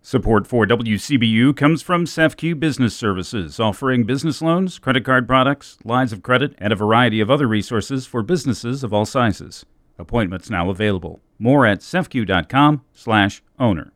Support for WCBU comes from CEFQ Business Services, offering business loans, credit card products, lines of credit, and a variety of other resources for businesses of all sizes. Appointments now available. More at cefq.com/owner.